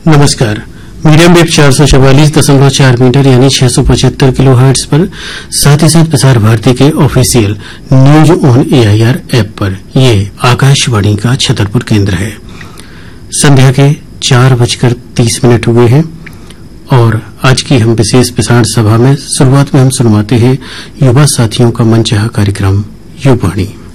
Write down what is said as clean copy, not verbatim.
नमस्कार। Medium wave 444.4 metre यानी 675 kilo hertz पर, साथ ही साथ प्रसार भारती के official news on AIR app पर ये आकाशवाणी का छतरपुर केंद्र है। संध्या के 4:30 हुए हैं और आज की हम विशेष प्रसारण सभा में शुरुआत में हम सुनवाते हैं युवा साथियों का मनचाहा कार्यक्रम युवाणी।